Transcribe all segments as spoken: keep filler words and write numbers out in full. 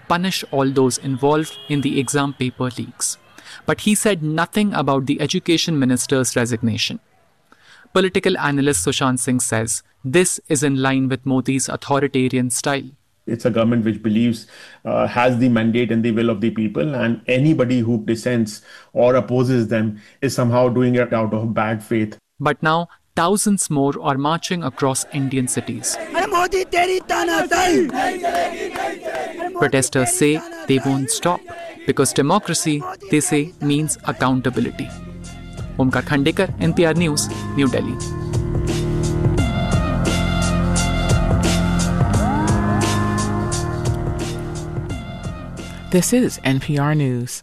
punish all those involved in the exam paper leaks. But he said nothing about the education minister's resignation. Political analyst Sushant Singh says this is in line with Modi's authoritarian style. It's a government which believes uh, has the mandate and the will of the people, and anybody who dissents or opposes them is somehow doing it out of bad faith. But now, thousands more are marching across Indian cities. Protesters say they won't stop because democracy, they say, means accountability. Omkar Khandekar, N P R News, New Delhi. This is N P R News.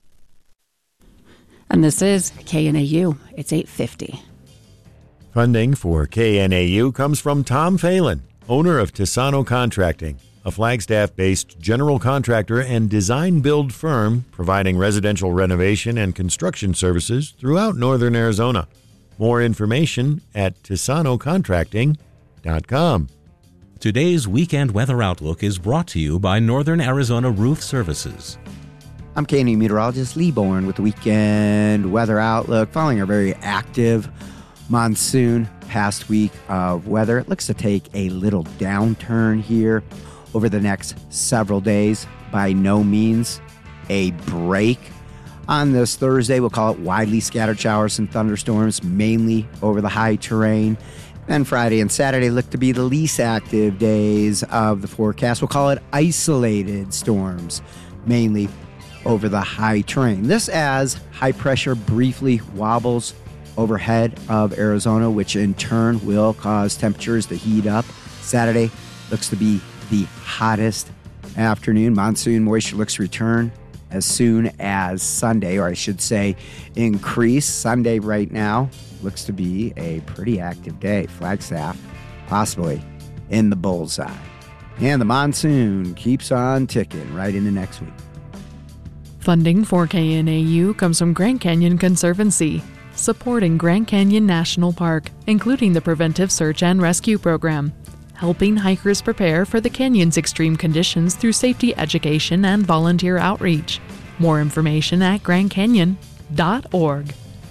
And this is K N A U. It's eight fifty. Funding for K N A U comes from Tom Phelan, owner of Tisano Contracting, a Flagstaff-based general contractor and design-build firm providing residential renovation and construction services throughout northern Arizona. More information at tisano contracting dot com. Today's Weekend Weather Outlook is brought to you by Northern Arizona Roof Services. I'm K N A U meteorologist Lee Bourne with the Weekend Weather Outlook. Following a very active monsoon past week of weather, it looks to take a little downturn here over the next several days. By no means a break. On this Thursday, we'll call it widely scattered showers and thunderstorms, mainly over the high terrain. Then Friday and Saturday look to be the least active days of the forecast. We'll call it isolated storms, mainly over the high terrain. This as high pressure briefly wobbles overhead of Arizona, which in turn will cause temperatures to heat up. Saturday looks to be the hottest afternoon. Monsoon moisture looks to return as soon as Sunday, or I should say increase. Sunday right now looks to be a pretty active day. Flagstaff possibly in the bullseye. And the monsoon keeps on ticking right into next week. Funding for K N A U comes from Grand Canyon Conservancy, supporting Grand Canyon National Park, including the Preventive Search and Rescue Program, helping hikers prepare for the canyon's extreme conditions through safety education and volunteer outreach. More information at grand canyon dot org.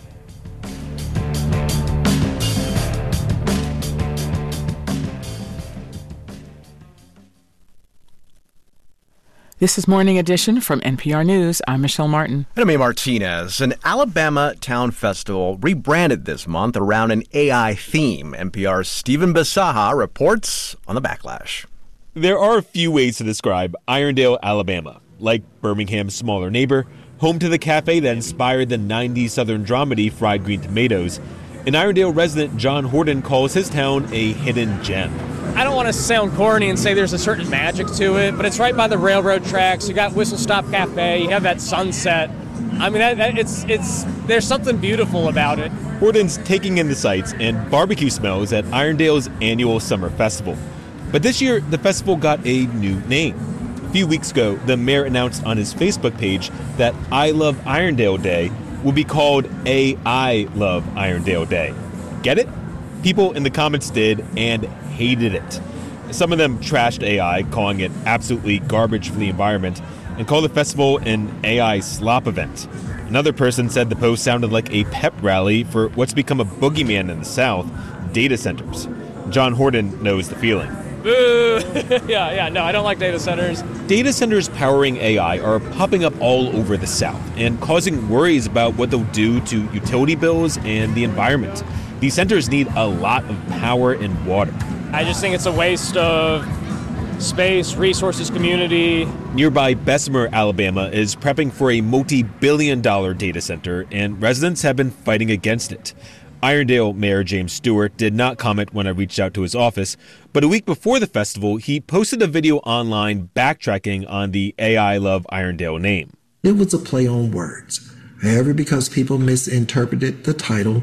This is Morning Edition from N P R News. I'm Michelle Martin. And I'm A. Martinez. An Alabama Town Festival rebranded this month around an A I theme. N P R's Stephen Bisaha reports on the backlash. There are a few ways to describe Irondale, Alabama. Like Birmingham's smaller neighbor, home to the cafe that inspired the nineties Southern dramedy Fried Green Tomatoes, an Irondale resident, John Horton, calls his town a hidden gem. I don't want to sound corny and say there's a certain magic to it, but it's right by the railroad tracks. You got Whistle Stop Cafe. You have that sunset. I mean, that, that, it's it's there's something beautiful about it. Horton's taking in the sights and barbecue smells at Irondale's annual summer festival. But this year, the festival got a new name. A few weeks ago, the mayor announced on his Facebook page that I Love Irondale Day will be called A I Love Irondale Day. Get it? People in the comments did and hated it. Some of them trashed A I, calling it absolutely garbage for the environment, and called the festival an A I slop event. Another person said the post sounded like a pep rally for what's become a boogeyman in the South, data centers. John Horton knows the feeling. Boo! yeah, yeah, no, I don't like data centers. Data centers powering A I are popping up all over the South and causing worries about what they'll do to utility bills and the environment. These centers need a lot of power and water. I just think it's a waste of space, resources, community. Nearby Bessemer, Alabama is prepping for a multi-billion dollar data center, and residents have been fighting against it. Irondale Mayor James Stewart did not comment when I reached out to his office, but a week before the festival, he posted a video online backtracking on the A I Love Irondale name. It was a play on words. However, because people misinterpreted the title,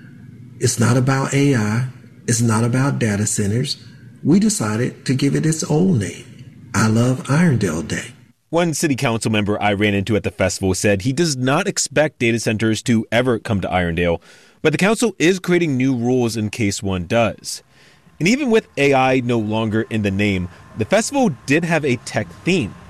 it's not about A I, it's not about data centers. We decided to give it its old name, I Love Irondale Day. One city council member I ran into at the festival said he does not expect data centers to ever come to Irondale, but the council is creating new rules in case one does. And even with A I no longer in the name, the festival did have a tech theme.